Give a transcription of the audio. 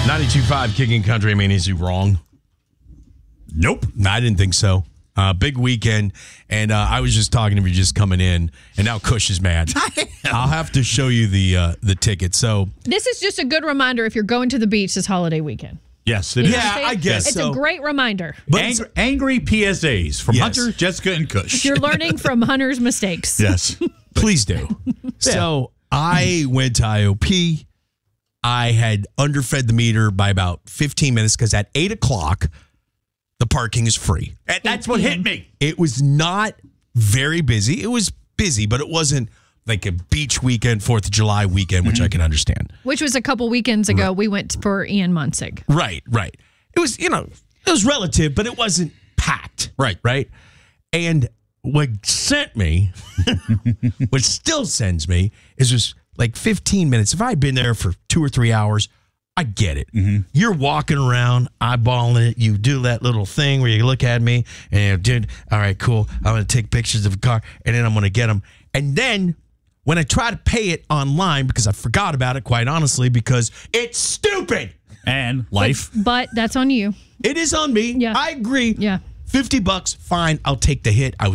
92.5 Kicking Country. I mean, is he wrong? Nope. I didn't think so. Big weekend, and I was just talking to you just coming in, and now Kush is mad. I'll have to show you the ticket. So this is just a good reminder if you're going to the beach this holiday weekend. Yes, it is. Yeah, I guess it's so. a great reminder. But angry PSAs from Yes. Hunter, Jessica, and Kush. You're learning from Hunter's mistakes. Yes. Please do. So I went to IOP. I had underfed the meter by about 15 minutes because at 8 o'clock, the parking is free. And that's what hit me. It was not very busy. It was busy, but it wasn't like a beach weekend, 4th of July weekend, which I can understand. Which was a couple weekends ago. We went for Ian Munsig. Right. It was, it was relative, but it wasn't packed. Right. And what sent me, what still sends me, is just like 15 minutes. If I'd been there for 2 or 3 hours, I get it. You're walking around, eyeballing it. You do that little thing where you look at me and, dude, all right, cool. I'm going to take pictures of the car, and then I'm going to get them. And then when I try to pay it online, because I forgot about it, quite honestly, because it's stupid. And life. But that's on you. It is on me. Yeah. I agree. Yeah. $50, fine. I'll take the hit. I was